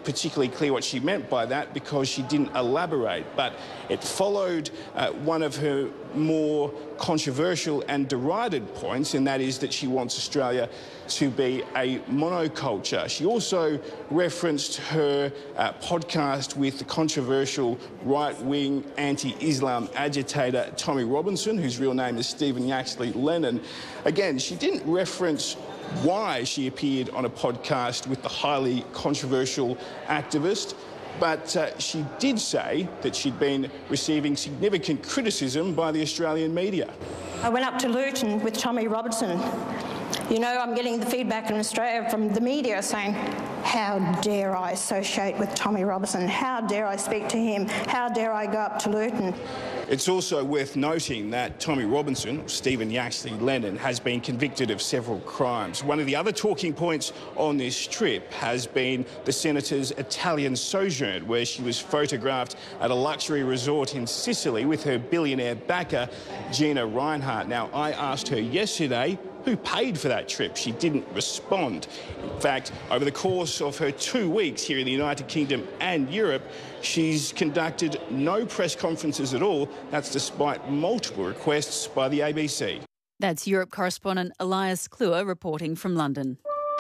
particularly clear what she meant by that because she didn't elaborate. But it followed one of her more controversial and derided points, and that is that she wants Australia to be a monoculture. She also referenced her podcast with the controversial right-wing anti-Islam agitator Tommy Robinson, whose real name is Stephen Yaxley Lennon. Again, she didn't reference why she appeared on a podcast with the highly controversial activist, but she did say that she'd been receiving significant criticism by the Australian media. I went up to Luton with Tommy Robinson. You know, I'm getting the feedback in Australia from the media saying, how dare I associate with Tommy Robinson? How dare I speak to him? How dare I go up to Luton? It's also worth noting that Tommy Robinson, Stephen Yaxley Lennon, has been convicted of several crimes. One of the other talking points on this trip has been the Senator's Italian sojourn, where she was photographed at a luxury resort in Sicily with her billionaire backer, Gina Rinehart. Now, I asked her yesterday who paid for that trip. She didn't respond. In fact, over the course of her 2 weeks here in the United Kingdom and Europe, she's conducted no press conferences at all. That's despite multiple requests by the ABC. That's Europe correspondent Elias Kluwer reporting from London.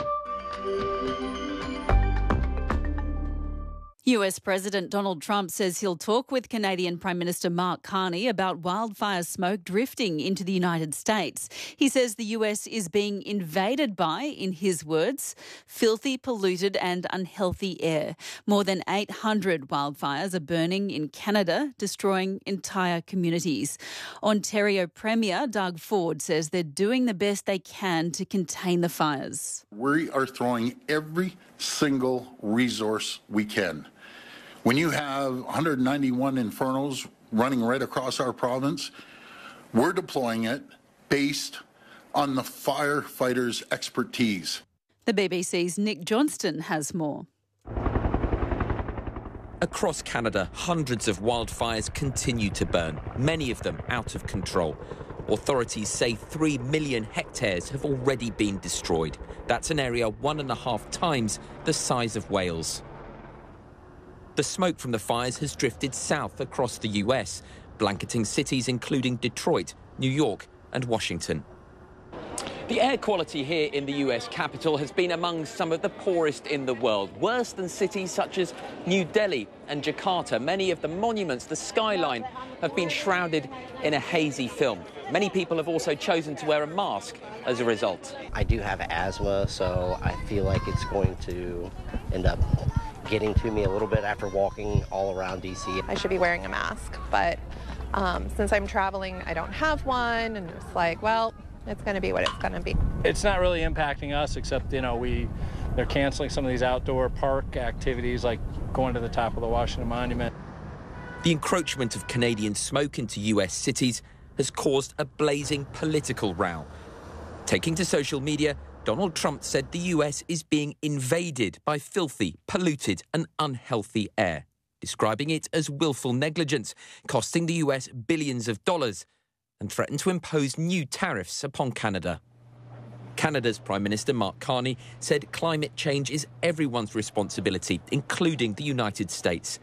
US President Donald Trump says he'll talk with Canadian Prime Minister Mark Carney about wildfire smoke drifting into the United States. He says the US is being invaded by, in his words, filthy, polluted and unhealthy air. More than 800 wildfires are burning in Canada, destroying entire communities. Ontario Premier Doug Ford says they're doing the best they can to contain the fires. We are throwing every single resource we can. When you have 191 infernos running right across our province, we're deploying it based on the firefighters' expertise. The BBC's Nick Johnston has more. Across Canada, hundreds of wildfires continue to burn, many of them out of control. Authorities say 3 million hectares have already been destroyed. That's an area 1.5 times the size of Wales. The smoke from the fires has drifted south across the US, blanketing cities including Detroit, New York and Washington. The air quality here in the US capital has been among some of the poorest in the world, worse than cities such as New Delhi and Jakarta. Many of the monuments, the skyline, have been shrouded in a hazy film. Many people have also chosen to wear a mask as a result. I do have asthma, so I feel like it's going to end up getting to me a little bit after walking all around DC. I should be wearing a mask, but since I'm traveling, I don't have one, and it's like, well, it's going to be what it's going to be. It's not really impacting us, except, you know, they're canceling some of these outdoor park activities, like going to the top of the Washington Monument. The encroachment of Canadian smoke into US cities has caused a blazing political row. Taking to social media, Donald Trump said the US is being invaded by filthy, polluted and unhealthy air, describing it as willful negligence, costing the US billions of dollars, and threatened to impose new tariffs upon Canada. Canada's Prime Minister Mark Carney said climate change is everyone's responsibility, including the United States.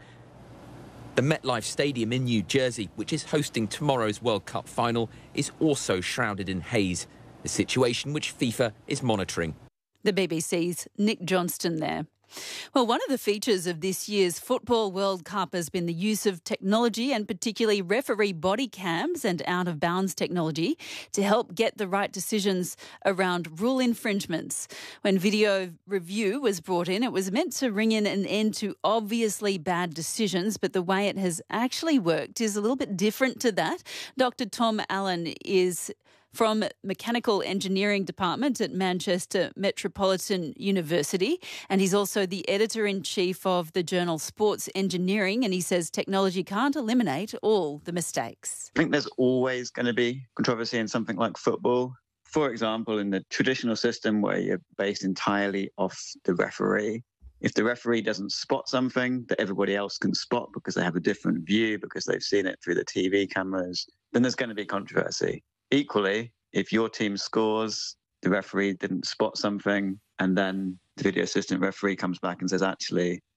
The MetLife Stadium in New Jersey, which is hosting tomorrow's World Cup final, is also shrouded in haze, a situation which FIFA is monitoring. The BBC's Nick Johnston there. Well, one of the features of this year's Football World Cup has been the use of technology, and particularly referee body cams and out-of-bounds technology, to help get the right decisions around rule infringements. When video review was brought in, it was meant to ring in an end to obviously bad decisions, but the way it has actually worked is a little bit different to that. Dr. Tom Allen is from Mechanical Engineering Department at Manchester Metropolitan University, and he's also the editor-in-chief of the journal Sports Engineering, and he says technology can't eliminate all the mistakes. I think there's always going to be controversy in something like football. For example, in the traditional system where you're based entirely off the referee, if the referee doesn't spot something that everybody else can spot because they have a different view, because they've seen it through the TV cameras, then there's going to be controversy. Equally, if your team scores, the referee didn't spot something, and then the video assistant referee comes back and says, actually,